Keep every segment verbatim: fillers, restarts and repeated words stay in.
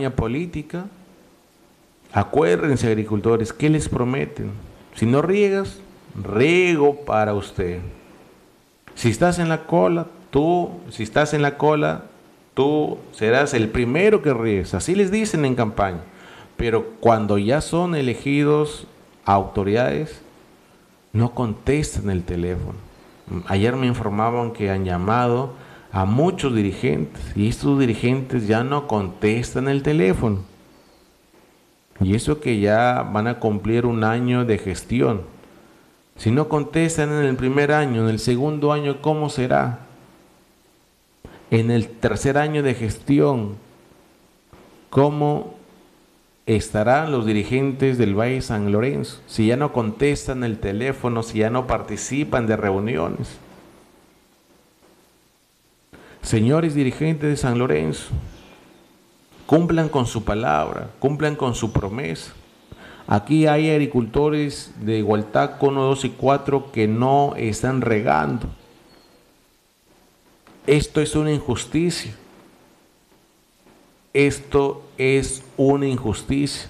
campaña política, acuérdense, agricultores, ¿qué les prometen? Si no riegas, riego para usted. Si estás en la cola, tú, si estás en la cola, tú serás el primero que riegues. Así les dicen en campaña. Pero cuando ya son elegidos autoridades, no contestan el teléfono. Ayer me informaban que han llamado a muchos dirigentes y estos dirigentes ya no contestan el teléfono. Y eso que ya van a cumplir un año de gestión. Si no contestan en el primer año, en el segundo año, ¿cómo será? En el tercer año de gestión, ¿cómo estarán los dirigentes del Valle San Lorenzo? Si ya no contestan el teléfono, si ya no participan de reuniones. Señores dirigentes de San Lorenzo, cumplan con su palabra, cumplan con su promesa. Aquí hay agricultores de Hualtaco uno, dos y cuatro que no están regando. Esto es una injusticia. Esto es una injusticia.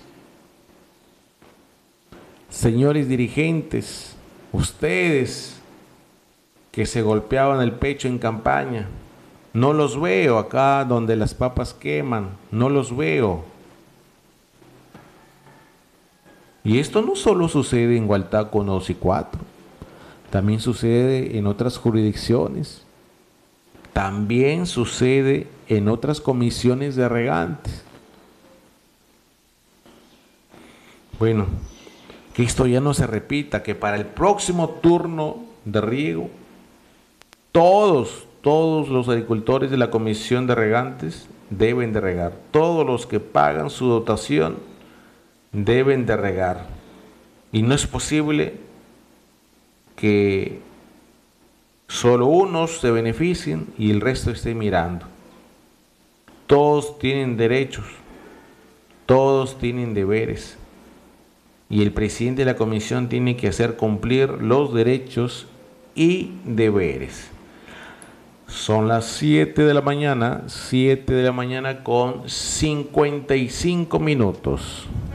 Señores dirigentes, ustedes que se golpeaban el pecho en campaña, no los veo acá donde las papas queman, no los veo. Y esto no solo sucede en Hualtaco uno, dos y cuatro, también sucede en otras jurisdicciones, también sucede en otras comisiones de regantes. Bueno, que esto ya no se repita, que para el próximo turno de riego, todos, todos los agricultores de la comisión de regantes deben de regar, todos los que pagan su dotación deben de regar. Y no es posible que solo unos se beneficien y el resto esté mirando. Todos tienen derechos, todos tienen deberes. Y el presidente de la comisión tiene que hacer cumplir los derechos y deberes. Son las siete de la mañana, siete de la mañana con cincuenta y cinco minutos.